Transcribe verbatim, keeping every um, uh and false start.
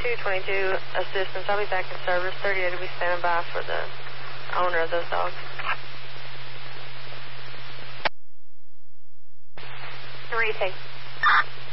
two twenty-two assistance. I'll be back in service. thirty-eight will be standing by for the owner of those dogs. Retake.